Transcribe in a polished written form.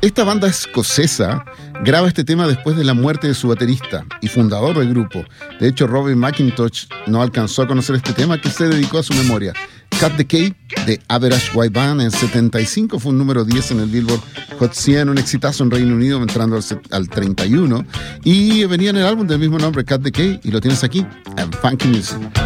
Esta banda escocesa graba este tema después de la muerte de su baterista y fundador del grupo. De hecho, Robin McIntosh no alcanzó a conocer este tema, que se dedicó a su memoria. Cut the Cake de Average White Band en 75 fue un número 10 en el Billboard Hot 100, un exitazo en Reino Unido, entrando al 31. Y venía en el álbum del mismo nombre, Cut the Cake, y lo tienes aquí en Funky Music.